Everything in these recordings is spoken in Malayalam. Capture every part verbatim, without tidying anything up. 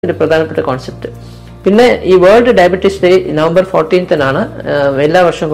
ഒരു പ്രധാനപ്പെട്ട കോൺസെപ്റ്റ്. പിന്നെ ഈ വേൾഡ് ഡയബറ്റീസ് ഡേ നവംബർ ഫോർട്ടീൻത്തിനാണ് എല്ലാ വർഷവും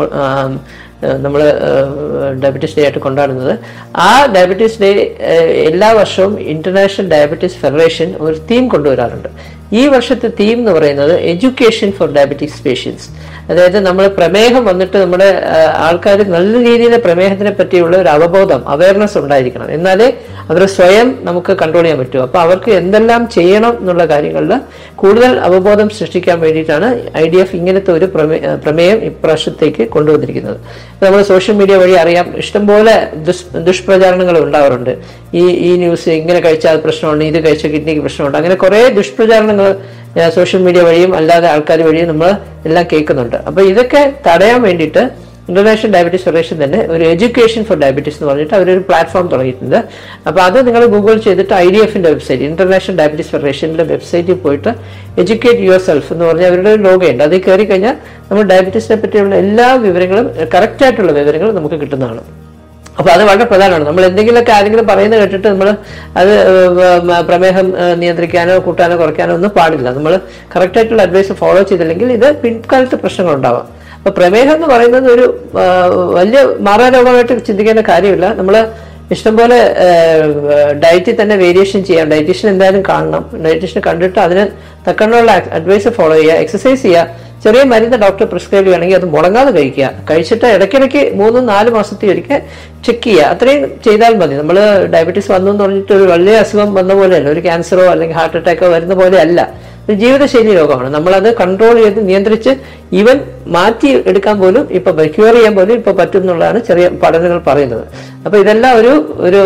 നമ്മൾ ഡയബറ്റീസ് ഡേ ആയിട്ട് കൊണ്ടാടുന്നത്. ആ ഡയബറ്റീസ് ഡേ എല്ലാ വർഷവും ഇന്റർനാഷണൽ ഡയബറ്റീസ് ഫെഡറേഷൻ ഒരു തീം കൊണ്ടുവരാറുണ്ട്. ഈ വർഷത്തെ തീം എന്ന് പറയുന്നത് എഡ്യൂക്കേഷൻ ഫോർ ഡയബറ്റീസ് പേഷ്യൻസ്. അതായത് നമ്മൾ പ്രമേഹം വന്നിട്ട് നമ്മുടെ ആൾക്കാർ നല്ല രീതിയിൽ പ്രമേഹത്തിനെ പറ്റിയുള്ള ഒരു അവബോധം, അവയർനെസ് ഉണ്ടായിരിക്കണം. എന്നാലേ അവർ സ്വയം നമുക്ക് കൺട്രോൾ ചെയ്യാൻ പറ്റൂ. അപ്പോൾ അവർക്ക് എന്തെല്ലാം ചെയ്യണം എന്നുള്ള കാര്യങ്ങളിൽ കൂടുതൽ അവബോധം സൃഷ്ടിക്കാൻ വേണ്ടിയിട്ടാണ് ഐ ഡി എഫ് ഇങ്ങനത്തെ ഒരു പ്രമേയം ഇപ്രാവശ്യത്തേക്ക് കൊണ്ടുവന്നിരിക്കുന്നത്. നമ്മൾ സോഷ്യൽ മീഡിയ വഴി അറിയാം, ഇഷ്ടംപോലെ ദുഷ് ദുഷ്പ്രചാരണങ്ങൾ ഉണ്ടാവാറുണ്ട്. ഈ ഈ ന്യൂസ് ഇങ്ങനെ കഴിച്ചാൽ പ്രശ്നമുണ്ട്, ഇത് കഴിച്ചാൽ കിഡ്നിക്ക് പ്രശ്നമുണ്ട്, അങ്ങനെ കുറേ ദുഷ്പ്രചാരണങ്ങൾ സോഷ്യൽ മീഡിയ വഴിയും അല്ലാതെ ആൾക്കാർ വഴിയും നമ്മൾ എല്ലാം കേൾക്കുന്നുണ്ട്. അപ്പോൾ ഇതൊക്കെ തടയാൻ വേണ്ടിയിട്ട് ഇന്റർനാഷണൽ ഡയബറ്റീസ് ഫെഡറേഷൻ തന്നെ ഒരു എഡ്യൂക്കേഷൻ ഫോർ ഡയബറ്റീസ് എന്ന് പറഞ്ഞിട്ട് അവരൊരു പ്ലാറ്റ്ഫോം തുടങ്ങിയിട്ടുണ്ട്. അപ്പോൾ അത് നിങ്ങൾ ഗൂഗിൾ ചെയ്തിട്ട് ഐ ഡി എഫിന്റെ വെബ്സൈറ്റ്, ഇന്റർനാഷണൽ ഡയബറ്റീസ് ഫെഡറേഷന്റെ വെബ്സൈറ്റിൽ പോയിട്ട് എഡ്യൂക്കേറ്റ് യുവർ സെൽഫ് എന്ന് പറഞ്ഞാൽ അവരുടെ ഒരു ലോഗയുണ്ട്. അതിൽ കയറി കഴിഞ്ഞാൽ നമ്മൾ ഡയബറ്റീസിനെ പറ്റിയുള്ള എല്ലാ വിവരങ്ങളും, കറക്റ്റായിട്ടുള്ള വിവരങ്ങൾ നമുക്ക് കിട്ടുന്നതാണ്. അപ്പോൾ അത് വളരെ പ്രധാനമാണ്. നമ്മൾ എന്തെങ്കിലുമൊക്കെ ആരെങ്കിലും പറയുന്നത് കേട്ടിട്ട് നമ്മൾ അത് പ്രമേഹം നിയന്ത്രിക്കാനോ കൂട്ടാനോ കുറയ്ക്കാനോ ഒന്നും പാടില്ല. നമ്മൾ കറക്റ്റായിട്ടുള്ള അഡ്വൈസ് ഫോളോ ചെയ്തില്ലെങ്കിൽ ഇത് പിൻകാലത്ത് പ്രശ്നങ്ങളുണ്ടാവാം. അപ്പൊ പ്രമേഹം എന്ന് പറയുന്നത് ഒരു വലിയ മാറാരോഗമായിട്ട് ചിന്തിക്കേണ്ട കാര്യമില്ല. നമ്മൾ ഇഷ്ടംപോലെ ഡയറ്റിൽ തന്നെ വേരിയേഷൻ ചെയ്യാം. ഡയറ്റീഷ്യൻ എന്തായാലും കാണണം. ഡയറ്റീഷ്യനെ കണ്ടിട്ട് അതിന് തക്കണ്ണുള്ള അഡ്വൈസ് ഫോളോ ചെയ്യുക, എക്സസൈസ് ചെയ്യുക. ചെറിയ മരുന്ന് ഡോക്ടർ പ്രിസ്ക്രൈബ് ചെയ്യുകയാണെങ്കിൽ അത് മുടങ്ങാതെ കഴിക്കുക. കഴിച്ചിട്ട് ഇടയ്ക്കിടയ്ക്ക് മൂന്നും നാല് മാസത്തിൽ ഒരിക്കൽ ചെക്ക് ചെയ്യുക. അത്രയും ചെയ്താൽ മതി. നമ്മൾ ഡയബറ്റീസ് വന്നു എന്ന് പറഞ്ഞിട്ട് ഒരു വലിയ അസുഖം വന്ന പോലെയല്ല, ഒരു ക്യാൻസറോ അല്ലെങ്കിൽ ഹാർട്ട് അറ്റാക്കോ വരുന്ന പോലെ അല്ല. ഒരു ജീവിതശൈലി രോഗമാണ്. നമ്മളത് കൺട്രോൾ ചെയ്ത് നിയന്ത്രിച്ച് ഈവൻ മാറ്റി എടുക്കാൻ പോലും ഇപ്പൊ ക്യൂർ ചെയ്യാൻ പോലും ഇപ്പൊ പറ്റും എന്നുള്ളതാണ് ചെറിയ പഠനങ്ങൾ പറയുന്നത്. അപ്പൊ ഇതെല്ലാം ഒരു ഒരു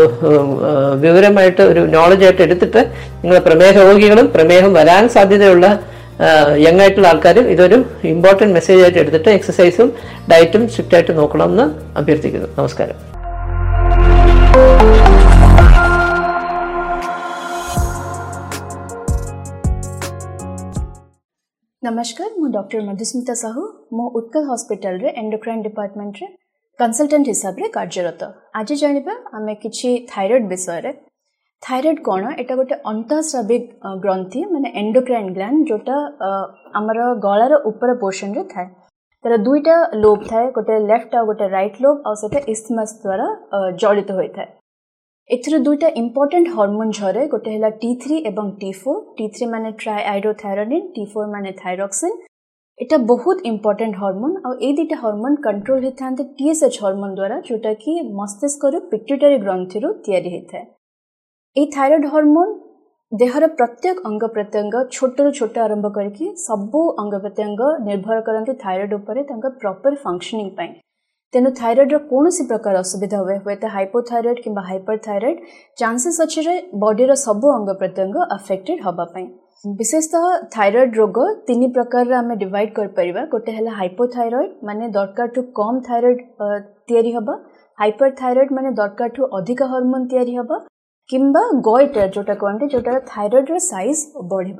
വിവരമായിട്ട്, ഒരു നോളജായിട്ട് എടുത്തിട്ട് നിങ്ങൾ പ്രമേഹ രോഗികളും പ്രമേഹം വരാൻ സാധ്യതയുള്ള യങ് ആയിട്ടുള്ള ആൾക്കാരും ഇതൊരു ഇമ്പോർട്ടൻറ്റ് മെസ്സേജ് ആയിട്ട് എടുത്തിട്ട് എക്സസൈസും ഡയറ്റും സ്ട്രിക്റ്റ് ആയിട്ട് നോക്കണമെന്ന് അഭ്യർത്ഥിക്കുന്നു. നമസ്കാരം. नमस्कार, मु डॉक्टर मधुस्मिता साहू मो उत्कल हॉस्पिटल रे एंडोक्राइन डिपार्टमेंट रे कंसल्टेंट हिसाब रे कार्यरत. आज जानिबा आमे किछि थायराइड विषय रे. थायराइड कोन? एटा गोटे अंतःस्रावी ग्रंथि माने एंडोक्राइन ग्लैंड जोटा हमर गळार ऊपर पोर्शन रे थाए. तर दुईटा लोब थाए, गोटे लेफ्ट आ गोटे राइट लोब आ सेटा इस्थमस द्वारा जड़ित होई थाए. एथर दुईटा इंपोर्टेंट हार्मोन झरे. गोटे हैला टी थ्री एवं टी फोर. टी थ्री माने ट्राइआयोडोथायरोनिन, टी फोर माने थायरॉक्सिन. एटा बहुत इंपोर्टेंट हार्मोन. आ ए दुईटा हार्मोन कंट्रोल होइथांते टीएसएच हार्मोन द्वारा, जोटा कि मस्तिष्क रो पिट्यूटरी ग्रंथि रो तयारी होइथाय. ए थायराइड हार्मोन देहर प्रत्येक अंग प्रत्यंग छोट रु छोट आरंभ करके सबो अंग प्रत्यंग निर्भर करते थायराइड उपरे तांका प्रॉपर फंक्शनिंग पाई. तेनु थायराइड रो कोनोसी प्रकार असुविधा हुए हुए तो हाइपोथायराइड किंबा हाइपरथायराइड चांसेस अच्छे रे बॉडी रो सबो अंग प्रत्यंग अफेक्टेड हबा पई. विशेषतः थायराइड रोग तीन प्रकार रे हमें डिवाइड कर परिबा. गोटे हैला हाइपोथायराइड माने दरकार टू कम थायराइड तयारी हबा. हाइपरथायराइड माने दरकार टू अधिक हार्मोन तयारी हबा. किंबा गॉइटर जोटा कहते जोटा थायराइड रो साइज बढ़िबा.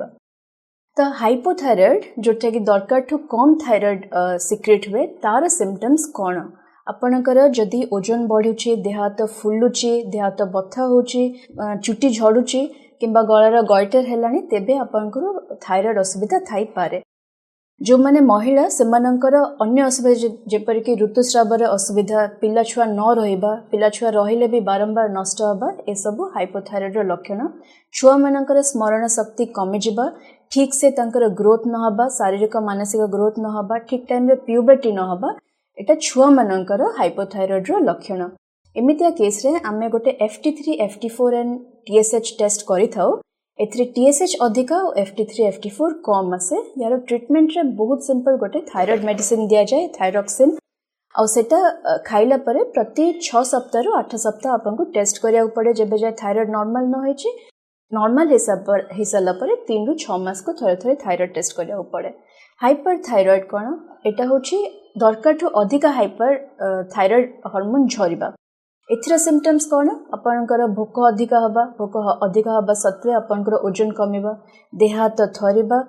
तो हाइपोथायराइड जोटा कि दरकार टू कम थायराइड सिक्रेट हुए तार सिम्पटम्स कौन? आपणकर जदि ओजन बढ़ुची, देह हाथ फुलुची, देह हाथ बथा होची, चुटी झड़ुची किंबा गଳାର गॉइटर हेलानी तेबे आपणकर थायराइड असुविधा थाई पारे. जो माने महिला सेमानंकर अन्य असुविधा जेपर कि ऋतुस्रावर असुविधा, पिला छुआ न रहिबा, पिला छुआ रहिले भी बारंबार नष्ट हबा, ए सब हाइपोथायराइड रो लक्षण. छुआ मानकर स्मरण शक्ति कमी जिबा, ठीक से तांकर ग्रोथ न हबा, शारीरिक मानसिक ग्रोथ न हबा, ठीक टाइम रे प्यूबर्टी न हबा, एटा छुआ मानकर हाइपोथायराइड रो लक्षण. एमितिया केस रे आमे गोटे F T three, F T four and T S H test करि थाउ. एथरे टी एस एच अधिका और F T three, F T four कम आसे. यार ट्रीटमेंट रे बहुत सिंपल गोटे थायराइड मेडिसिन दिया जाए, थायरॉक्सिन. आ सेटा खाइला परे प्रति छह सप्ताह रु आठ सप्ताह आपनको टेस्ट करिया पड़े. जेबे जाय थायराइड नॉर्मल न होइची, नॉर्मल हिसाब पर हिसाला परे तीन रु छह मास को थरे थरे थायराइड टेस्ट करिया पड़े. हाइपरथायराइड कोन? एटा होची दरकार ठू अधिक हाइपर थायराइड हार्मोन झरिबा. एथिरा सिम्पटम्स कौन? आपनकर भोक अधिक हबा, भोक अधिक हबा सत्वे आपनकर ओजन कमिबा, देह हाथ थरिबा,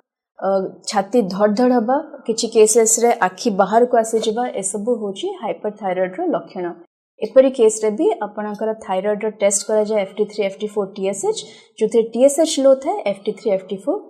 छाती धड़ धड़ हबा, किछि केसेस रे आखि बाहर को आसी जिबा, ए सब होची हाइपरथायराइड रो लक्षण. एपरी केस रे भी आपणकर थायराइड रो टेस्ट करा जाय F T three F T four T S H जो थे टी एस एच लो थाए F T three F T four